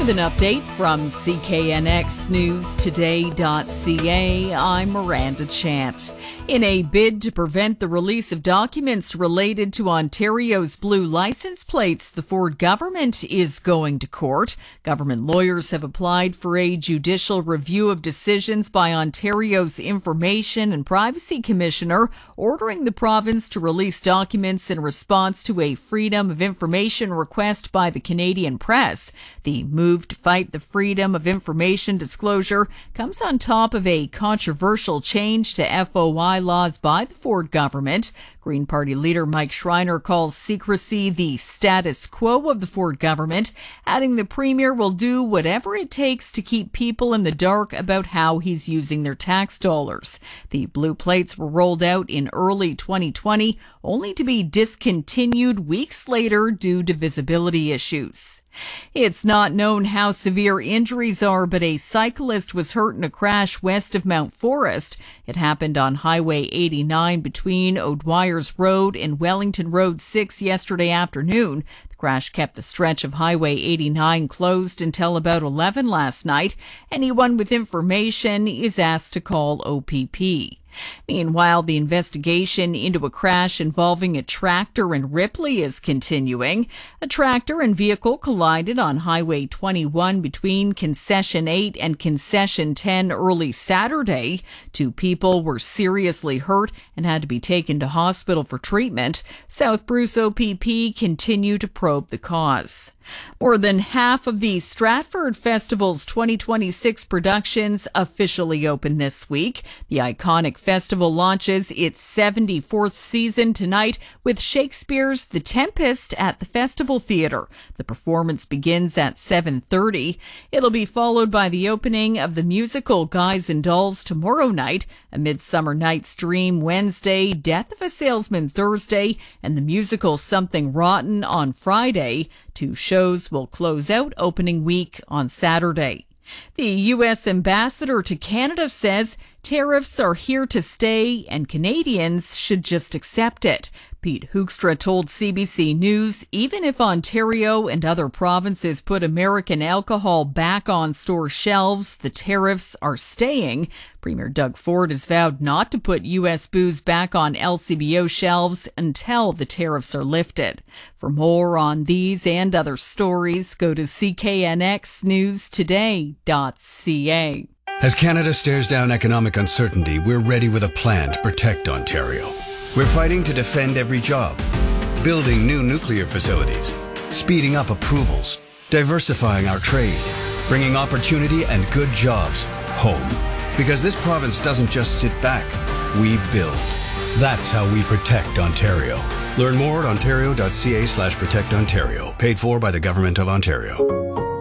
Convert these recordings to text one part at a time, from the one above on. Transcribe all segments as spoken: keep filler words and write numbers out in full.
With an update from C K N X News Today dot C A, I'm Miranda Chant. In a bid to prevent the release of documents related to Ontario's blue license plates, the Ford government is going to court. Government lawyers have applied for a judicial review of decisions by Ontario's Information and Privacy Commissioner, ordering the province to release documents in response to a Freedom of Information request by the Canadian press. The move to fight the Freedom of Information disclosure comes on top of a controversial change to F O I laws by the Ford government. Green Party leader Mike Schreiner calls secrecy the status quo of the Ford government, adding the premier will do whatever it takes to keep people in the dark about how he's using their tax dollars. The blue plates were rolled out in early twenty twenty, only to be discontinued weeks later due to visibility issues. It's not known how severe injuries are, but a cyclist was hurt in a crash west of Mount Forest. It happened on Highway eighty-nine between O'Dwyer's Road and Wellington Road six yesterday afternoon. The crash kept the stretch of Highway eighty-nine closed until about eleven last night. Anyone with information is asked to call O P P. Meanwhile, the investigation into a crash involving a tractor in Ripley is continuing. A tractor and vehicle collided on Highway twenty-one between Concession eight and Concession ten early Saturday. Two people were seriously hurt and had to be taken to hospital for treatment. South Bruce O P P continue to probe the cause. More than half of the Stratford Festival's twenty twenty-six productions officially open this week. The iconic festival launches its seventy-fourth season tonight with Shakespeare's The Tempest at the Festival Theatre. The performance begins at seven thirty. It'll be followed by the opening of the musical Guys and Dolls tomorrow night, A Midsummer Night's Dream Wednesday, Death of a Salesman Thursday, and the musical Something Rotten on Friday. Two shows will close out opening week on Saturday. The U S ambassador to Canada says tariffs are here to stay and Canadians should just accept it. Pete Hoekstra told C B C News, even if Ontario and other provinces put American alcohol back on store shelves, the tariffs are staying. Premier Doug Ford has vowed not to put U S booze back on L C B O shelves until the tariffs are lifted. For more on these and other stories, go to C K N X News Today dot C A. As Canada stares down economic uncertainty, we're ready with a plan to protect Ontario. We're fighting to defend every job, building new nuclear facilities, speeding up approvals, diversifying our trade, bringing opportunity and good jobs home. Because this province doesn't just sit back, we build. That's how we protect Ontario. Learn more at ontario dot c a slash protect ontario. Paid for by the Government of Ontario.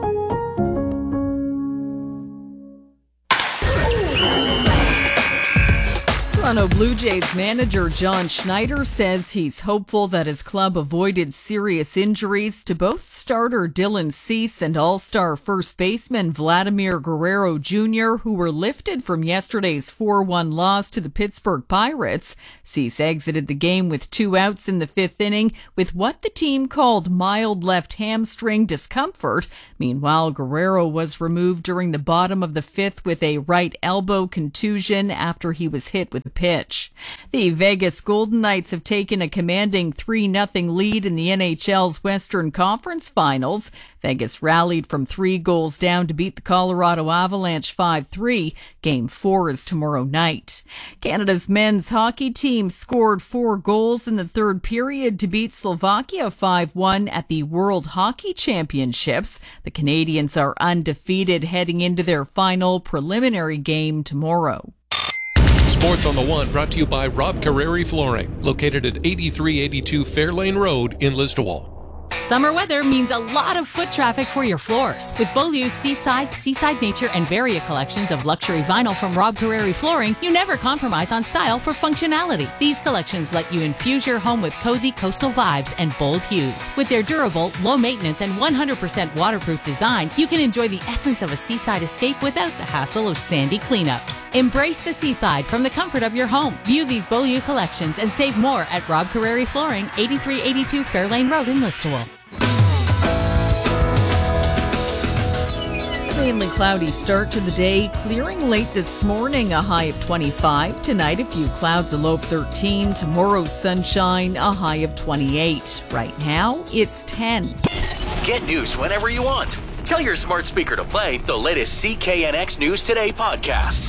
Toronto Blue Jays manager John Schneider says he's hopeful that his club avoided serious injuries to both starter Dylan Cease and all-star first baseman Vladimir Guerrero Junior, who were lifted from yesterday's four one loss to the Pittsburgh Pirates. Cease exited the game with two outs in the fifth inning with what the team called mild left hamstring discomfort. Meanwhile, Guerrero was removed during the bottom of the fifth with a right elbow contusion after he was hit with a pitch. The Vegas Golden Knights have taken a commanding three nothing lead in the N H L's Western Conference Finals. Vegas rallied from three goals down to beat the Colorado Avalanche five three. Game four is tomorrow night. Canada's men's hockey team scored four goals in the third period to beat Slovakia five one at the World Hockey Championships. The Canadians are undefeated heading into their final preliminary game tomorrow. Sports on the One brought to you by Rob Carreri Flooring, located at eighty-three eighty-two Fairlane Road in Listowel. Summer weather means a lot of foot traffic for your floors. With Beaulieu's Seaside, Seaside Nature, and Varia collections of luxury vinyl from Rob Carreri Flooring, you never compromise on style for functionality. These collections let you infuse your home with cozy coastal vibes and bold hues. With their durable, low-maintenance, and one hundred percent waterproof design, you can enjoy the essence of a seaside escape without the hassle of sandy cleanups. Embrace the seaside from the comfort of your home. View these Beaulieu collections and save more at Rob Carreri Flooring, eighty-three eighty-two Fairlane Road in Listowel. cloudy start to the day, clearing late this morning, a high of twenty-five. Tonight, a few clouds, a low of thirteen. Tomorrow, sunshine, a high of twenty-eight. Right now, it's ten. Get news whenever you want. Tell your smart speaker to play the latest C K N X News Today podcast.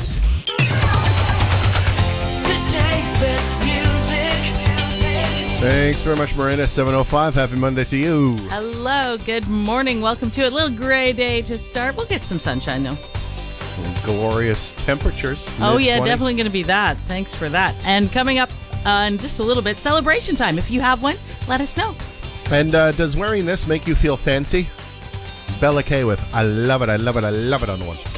Today's best music. Thanks very much, Miranda. seven oh five. Happy Monday to you. Hello, good morning. Welcome to a little gray day to start. We'll get some sunshine, though. Glorious temperatures. Oh, yeah, mid-twenties. definitely going to be that. Thanks for that. And coming up uh, in just a little bit, celebration time. If you have one, let us know. And uh, does wearing this make you feel fancy? Bella K with I love it, I love it, I love it on the one.